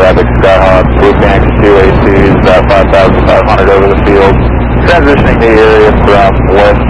Rapid Skyhawk, Blue Canyon 2 ACs, about 5,500 over the field. Transitioning the area from west